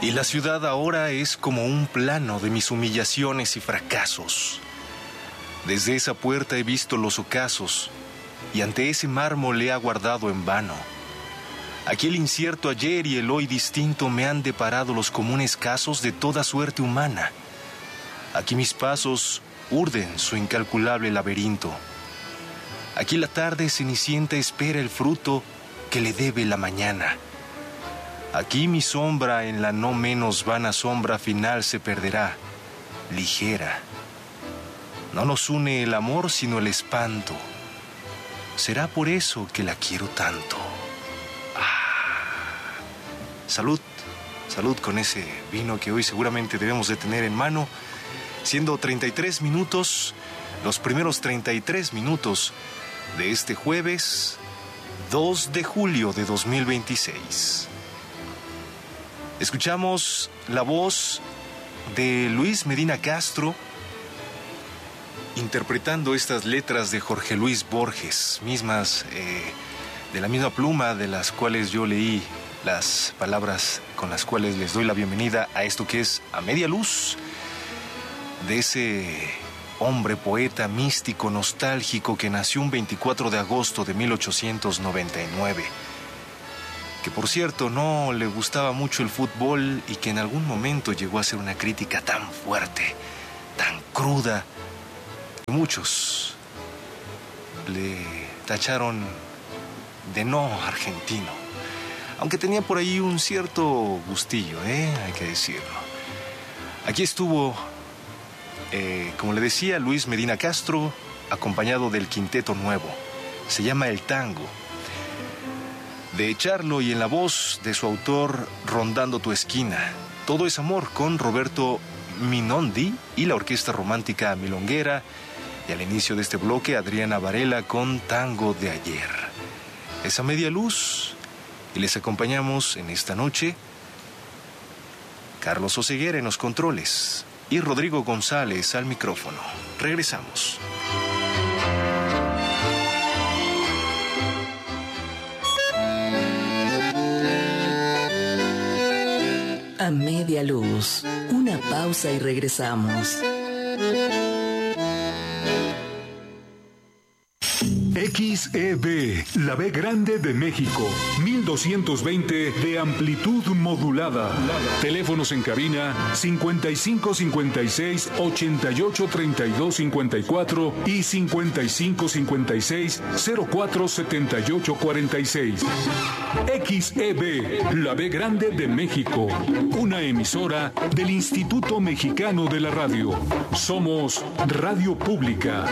Y la ciudad ahora es como un plano de mis humillaciones y fracasos. Desde esa puerta he visto los ocasos, y ante ese mármol he aguardado en vano. Aquí el incierto ayer y el hoy distinto me han deparado los comunes casos de toda suerte humana. Aquí mis pasos urden su incalculable laberinto. Aquí la tarde cenicienta espera el fruto que le debe la mañana. Aquí mi sombra en la no menos vana sombra final se perderá, ligera. No nos une el amor sino el espanto. ¿Será por eso que la quiero tanto? Salud, salud con ese vino que hoy seguramente debemos de tener en mano. Siendo 33 minutos, los primeros 33 minutos de este jueves 2 de julio de 2026. Escuchamos la voz de Luis Medina Castro interpretando estas letras de Jorge Luis Borges, mismas de la misma pluma de las cuales yo leí las palabras con las cuales les doy la bienvenida a esto que es A Media Luz, de ese hombre, poeta, místico, nostálgico que nació un 24 de agosto de 1899. Que por cierto no le gustaba mucho el fútbol y que en algún momento llegó a hacer una crítica tan fuerte, tan cruda, que muchos le tacharon de no argentino. Aunque tenía por ahí un cierto gustillo, hay que decirlo. Aquí estuvo, como le decía, Luis Medina Castro, acompañado del Quinteto Nuevo. Se llama El Tango, de Charlo, y en la voz de su autor, Rondando tu esquina. Todo es amor, con Roberto Minondi y la Orquesta Romántica Milonguera. Y al inicio de este bloque, Adriana Varela con Tango de Ayer. Es A Media Luz, y les acompañamos en esta noche Carlos Oseguera en los controles y Rodrigo González al micrófono. Regresamos. A Media Luz, una pausa y regresamos. XEB, la B grande de México, 1220 de amplitud modulada. Teléfonos en cabina 5556 88 32 54 y 5556 04 78 46. XEB, la B grande de México, una emisora del Instituto Mexicano de la Radio. Somos Radio Pública.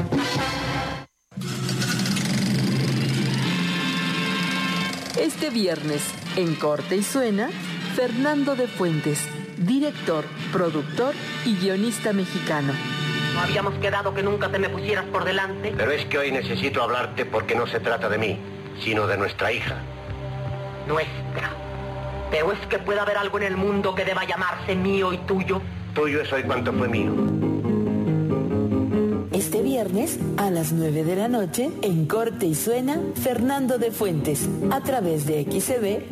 Este viernes, en Corte y Suena, Fernando de Fuentes, director, productor y guionista mexicano. ¿No habíamos quedado que nunca te me pusieras por delante? Pero es que hoy necesito hablarte porque no se trata de mí, sino de nuestra hija. Nuestra. ¿Pero es que puede haber algo en el mundo que deba llamarse mío y tuyo? Tuyo es hoy cuanto fue mío. Este viernes, a las 9 de la noche, en Corte y Suena, Fernando de Fuentes, a través de XEB